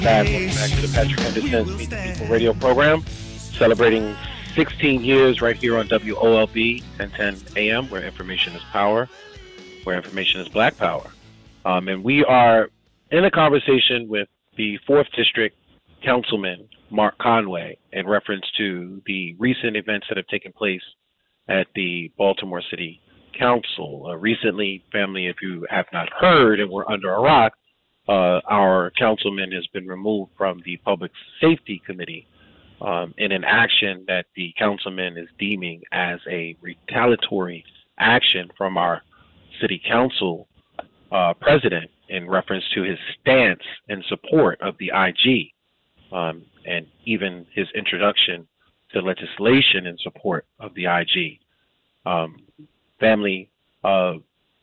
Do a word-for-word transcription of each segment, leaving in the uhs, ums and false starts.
back. Welcome back to the Patrick Henderson Meet the People radio program, celebrating sixteen years right here on W O L B ten ten A M, where information is power, where information is black power. Um, and we are in a conversation with the fourth District Councilman, Mark Conway, in reference to the recent events that have taken place at the Baltimore City Council. Uh, recently, family, if you have not heard and were under a rock, uh, our councilman has been removed from the Public Safety Committee um, in an action that the councilman is deeming as a retaliatory action from our city council uh, president in reference to his stance in support of the I G um, and even his introduction to legislation in support of the I G. Um, family, uh,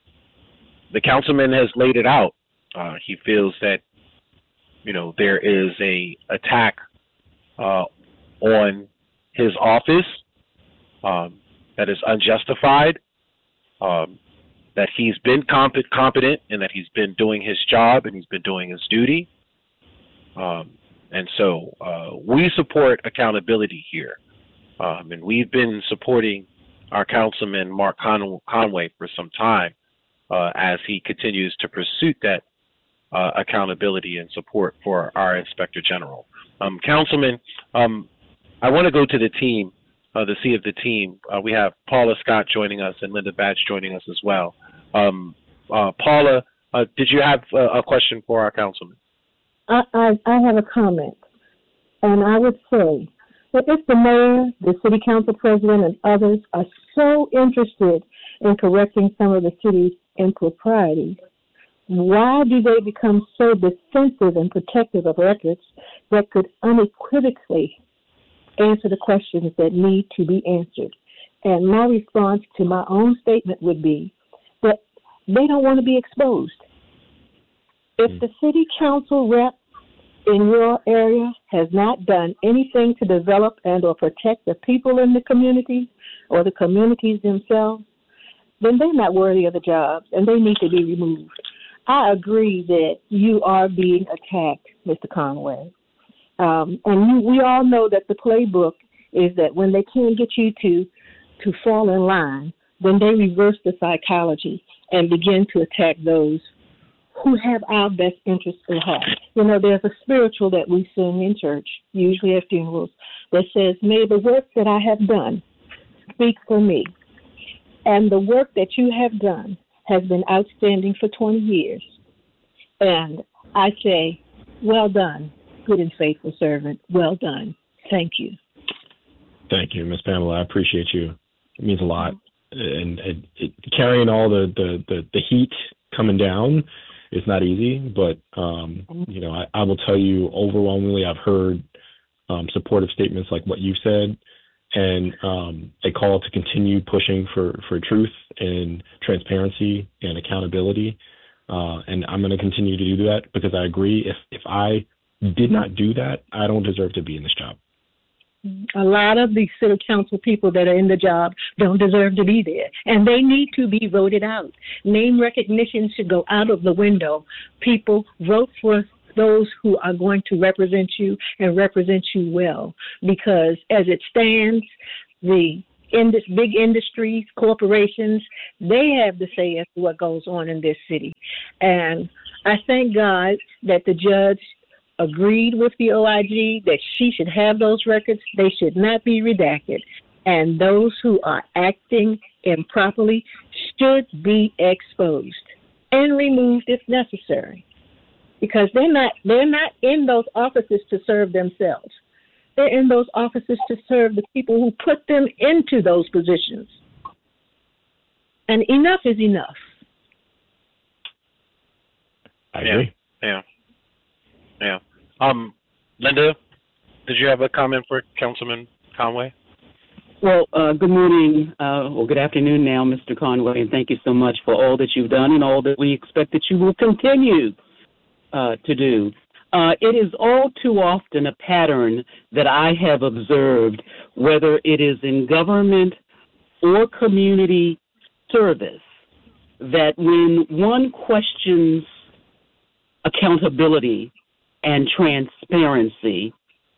the councilman has laid it out. Uh, he feels that, you know, there is a attack uh, on his office um, that is unjustified, um, that he's been comp- competent and that he's been doing his job and he's been doing his duty. Um, and so uh, we support accountability here. Um, and we've been supporting our councilman, Mark Con- Conway, for some time uh, as he continues to pursue that uh, accountability and support for our Inspector General. Um, Councilman, um, I want to go to the team, uh, to see if the team, uh, we have Paula Scott joining us and Linda Batch joining us as well. Um, uh, Paula, uh, did you have uh, a question for our councilman? I, I, I have a comment, and I would say that if the mayor, the city council president, and others are so interested in correcting some of the city's improprieties, why do they become so defensive and protective of records that could unequivocally answer the questions that need to be answered? And my response to my own statement would be that they don't want to be exposed. If the city council rep in your area has not done anything to develop and or protect the people in the community or the communities themselves, then they're not worthy of the job and they need to be removed. I agree that you are being attacked, Mister Conway. Um, and you, we all know that the playbook is that when they can't get you to, to fall in line, then they reverse the psychology and begin to attack those who have our best interests at heart. You know, there's a spiritual that we sing in church, usually at funerals, that says, may the work that I have done speak for me. And the work that you have done has been outstanding for twenty years. And I say, well done, good and faithful servant. Well done. Thank you. Thank you, Miz Pamela. I appreciate you. It means a lot. And, and it, carrying all the, the, the, the heat coming down is not easy, but, um, you know, I, I will tell you overwhelmingly, I've heard um, supportive statements like what you said, and um, a call to continue pushing for, for truth and transparency and accountability. Uh, and I'm going to continue to do that because I agree. If, if I did not do that, I don't deserve to be in this job. A lot of the city council people that are in the job don't deserve to be there, and they need to be voted out. Name recognition should go out of the window. People, vote for those who are going to represent you and represent you well, because as it stands, the in this big industries, corporations, they have the say as to what goes on in this city. And I thank God that the judge agreed with the O I G that she should have those records. They should not be redacted. And those who are acting improperly should be exposed and removed if necessary. Because they're not they're not in those offices to serve themselves. They're in those offices to serve the people who put them into those positions. And enough is enough. I agree. Yeah. Yeah. Yeah. Um, Linda, did you have a comment for Councilman Conway? Well, uh, good morning, uh, or good afternoon now, Mister Conway, and thank you so much for all that you've done and all that we expect that you will continue uh, to do. Uh, it is all too often a pattern that I have observed, whether it is in government or community service, that when one questions accountability and transparency,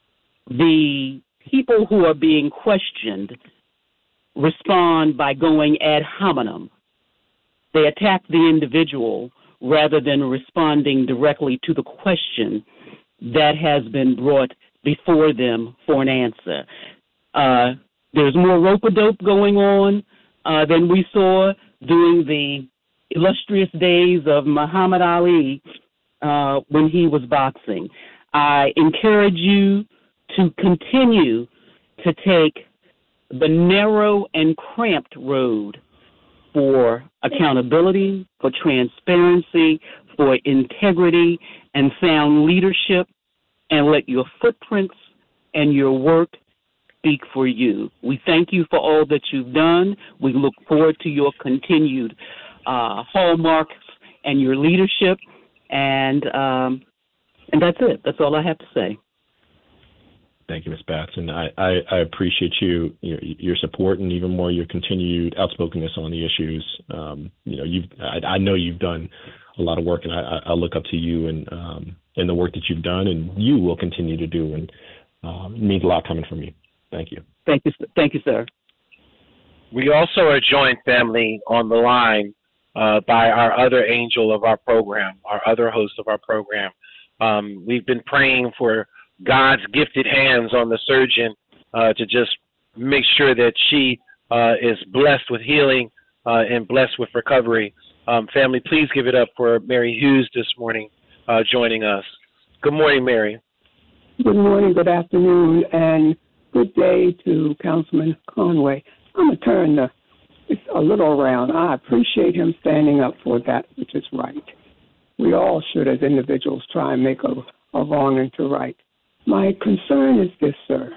the people who are being questioned respond by going ad hominem. They attack the individual rather than responding directly to the question that has been brought before them for an answer. Uh, there's more rope-a-dope going on uh, than we saw during the illustrious days of Muhammad Ali uh, when he was boxing. I encourage you to continue to take the narrow and cramped road for accountability, for transparency, for integrity and sound leadership, and let your footprints and your work speak for you. We thank you for all that you've done. We look forward to your continued uh, hallmarks and your leadership, and um, and that's it. That's all I have to say. Thank you, Miz Batson. I, I, I appreciate you your, your support and even more your continued outspokenness on the issues. Um, you know, you've I, I know you've done a lot of work, and I, I look up to you and um, and the work that you've done, and you will continue to do. And um, it means a lot coming from you. Thank you. Thank you. Thank you, sir. We also are joined, family, on the line uh, by our other angel of our program, our other host of our program. Um, we've been praying for God's gifted hands on the surgeon uh, to just make sure that she uh, is blessed with healing uh, and blessed with recovery. Um, family, please give it up for Mary Hughes this morning uh, joining us. Good morning, Mary. Good morning, good afternoon, and good day to Councilman Conway. I'm going to turn the, it's a little around. I appreciate him standing up for that which is right. We all should, as individuals, try and make a, a wrong into right. My concern is this, sir.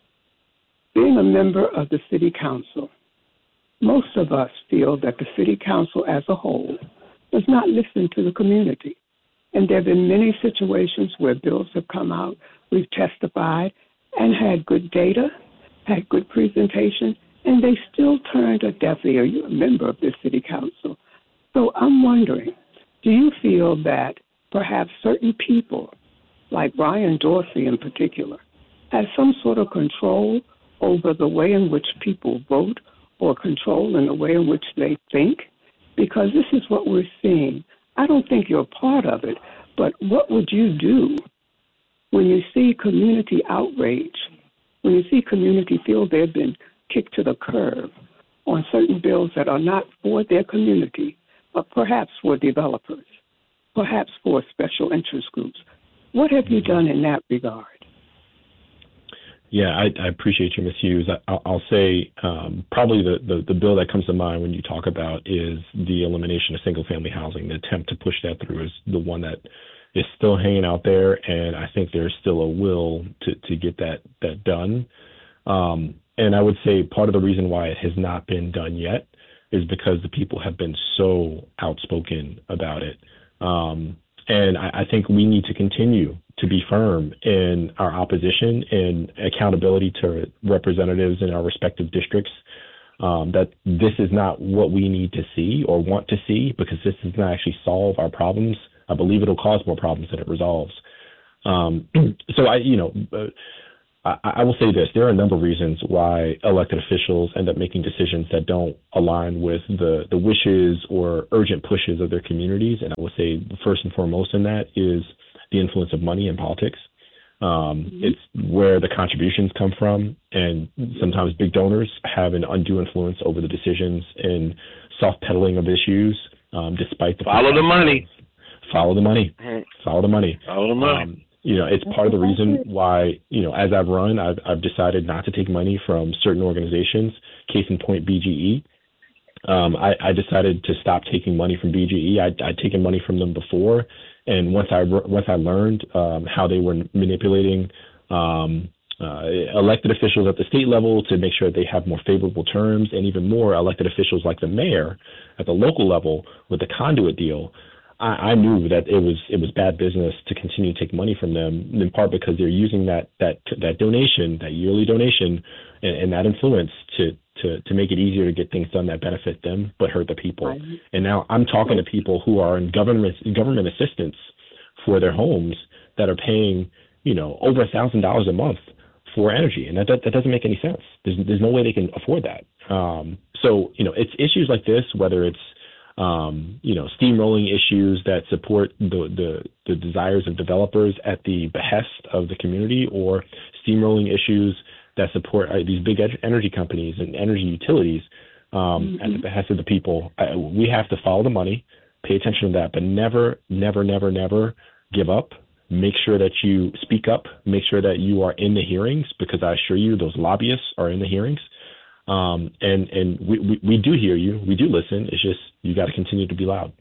Being a member of the City Council, most of us feel that the City Council as a whole does not listen to the community. And there have been many situations where bills have come out, we've testified, and had good data, had good presentation, and they still turned a deaf ear. You're a member of the City Council. So I'm wondering, do you feel that perhaps certain people, like Brian Dorsey in particular, has some sort of control over the way in which people vote or control in the way in which they think? Because this is what we're seeing. I don't think you're a part of it, but what would you do when you see community outrage, when you see community feel they've been kicked to the curb on certain bills that are not for their community, but perhaps for developers, perhaps for special interest groups? What have you done in that regard? Yeah, I, I appreciate you, Miz Hughes. I, I'll say um, probably the, the, the bill that comes to mind when you talk about is the elimination of single-family housing. The attempt to push that through is the one that is still hanging out there, and I think there's still a will to, to get that, that done. Um, and I would say part of the reason why it has not been done yet is because the people have been so outspoken about it. Um, and I, I think we need to continue to be firm in our opposition and accountability to representatives in our respective districts, um, that this is not what we need to see or want to see, because this does not actually solve our problems. I believe it'll cause more problems than it resolves. Um, so I, you know, uh, I, I will say this: there are a number of reasons why elected officials end up making decisions that don't align with the, the wishes or urgent pushes of their communities. And I will say first and foremost in that is the influence of money in politics. Um, mm-hmm. It's where the contributions come from, and sometimes big donors have an undue influence over the decisions and soft peddling of issues, um, despite the follow the money. Follow the money. Mm-hmm. Follow the money. Follow the money. Um, you know, it's part of the reason why, you know, as I've run, I've, I've decided not to take money from certain organizations. Case in point, B G E. Um, I, I decided to stop taking money from B G E. I'd, I'd taken money from them before. And once I once I learned um, how they were manipulating um, uh, elected officials at the state level to make sure they have more favorable terms, and even more elected officials like the mayor at the local level with the conduit deal, I, I knew that it was it was bad business to continue to take money from them, in part because they're using that that that donation, that yearly donation, and, and that influence to. To, to make it easier to get things done that benefit them but hurt the people. Right. And now I'm talking to people who are in government government assistance for their homes that are paying, you know, over a thousand dollars a month for energy, and that, that that doesn't make any sense. There's there's no way they can afford that. Um, so you know, it's issues like this, whether it's um, you know, steamrolling issues that support the, the the desires of developers at the behest of the community, or steamrolling issues that support uh, these big ed- energy companies and energy utilities um, mm-hmm. at the behest of the people. Uh, we have to follow the money, pay attention to that, but never, never, never, never give up. Make sure that you speak up. Make sure that you are in the hearings, because I assure you those lobbyists are in the hearings. Um, and and we, we, we do hear you. We do listen. It's just you got to continue to be loud.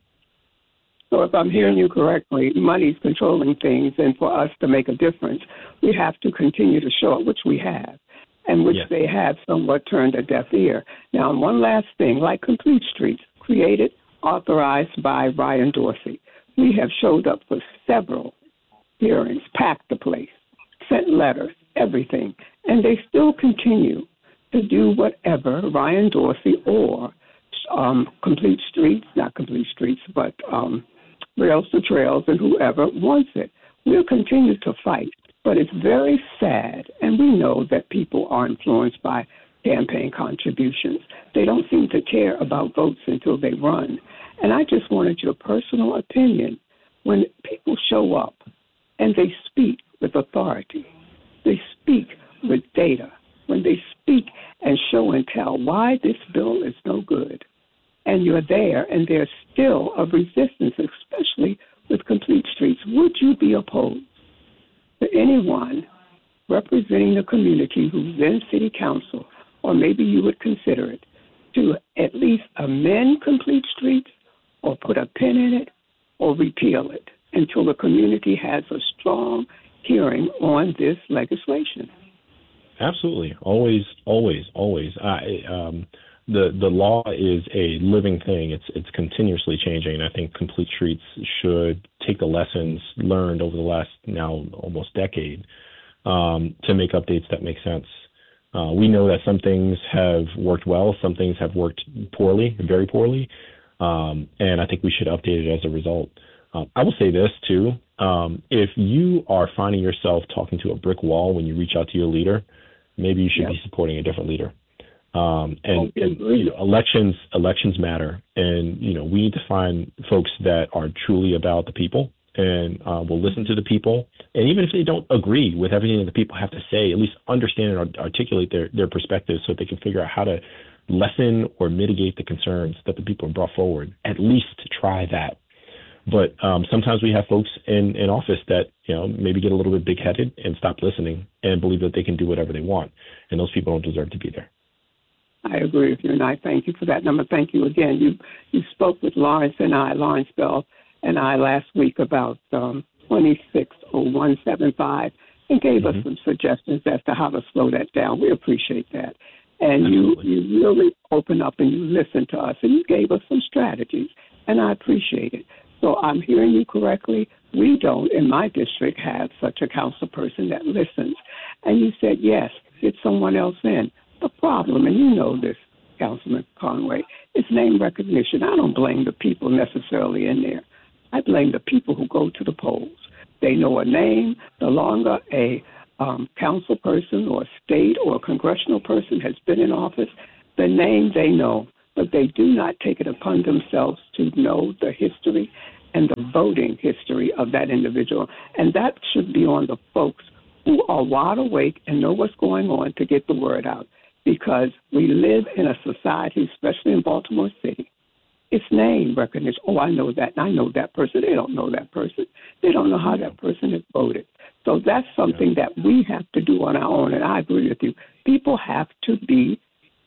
So if I'm hearing you correctly, money's controlling things, and for us to make a difference, we have to continue to show it, which we have, and which yes. they have somewhat turned a deaf ear. Now, one last thing, like Complete Streets, created, authorized by Ryan Dorsey, we have showed up for several hearings, packed the place, sent letters, everything, and they still continue to do whatever Ryan Dorsey or um, Complete Streets, not Complete Streets, but um, Rails to Trails and whoever wants it. We'll continue to fight, but it's very sad, and we know that people are influenced by campaign contributions. They don't seem to care about votes until they run. And I just wanted your personal opinion. When people show up and they speak with authority, they speak with data, when they speak and show and tell why this bill is no good, and you're there and there's still a resistance, especially with Complete Streets, would you be opposed to anyone representing the community who's in city council, or maybe you would consider it, to at least amend Complete Streets or put a pin in it or repeal it until the community has a strong hearing on this legislation? Absolutely. Always, always, always. I, um, the the law is a living thing. It's it's continuously changing. And I think Complete Streets should take the lessons learned over the last now almost decade um, to make updates that make sense. Uh, we know that some things have worked well, some things have worked poorly, very poorly, um, and I think we should update it as a result. Um, I will say this too: um, if you are finding yourself talking to a brick wall when you reach out to your leader, maybe you should yep. be supporting a different leader. Um, and, and you know, elections elections matter, and you know we need to find folks that are truly about the people and uh, will listen to the people. And even if they don't agree with everything that the people have to say, at least understand and articulate their their perspectives so that they can figure out how to lessen or mitigate the concerns that the people have brought forward. At least try that. But um, sometimes we have folks in, in office that, you know, maybe get a little bit big-headed and stop listening and believe that they can do whatever they want. And those people don't deserve to be there. I agree with you, and I thank you for that number. Thank you again. You you spoke with Lawrence and I, Lawrence Bell and I last week about um, twenty-six oh one seven five and gave mm-hmm. us some suggestions as to how to slow that down. We appreciate that. And you, you really opened up and you listened to us, and you gave us some strategies, and I appreciate it. So I'm hearing you correctly. We don't, in my district, have such a council person that listens. And you said, yes, get someone else in. The problem, and you know this, Councilman Conway, is name recognition. I don't blame the people necessarily in there. I blame the people who go to the polls. They know a name. The longer a um, council person or a state or a congressional person has been in office, the name they know. But they do not take it upon themselves to know the history and the voting history of that individual. And that should be on the folks who are wide awake and know what's going on to get the word out. Because we live in a society, especially in Baltimore City, it's name recognition. Oh, I know that, and I know that person. They don't know that person. They don't know how that person has voted. So that's something that we have to do on our own, and I agree with you. People have to be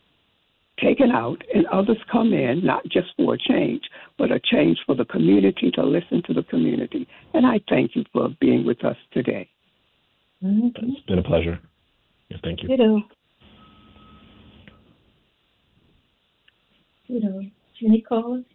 taken out and others come in, not just for a change, but a change for the community, to listen to the community. And I thank you for being with us today. Mm-hmm. It's been a pleasure. Yeah, thank you. Ditto. Ditto. Any callers?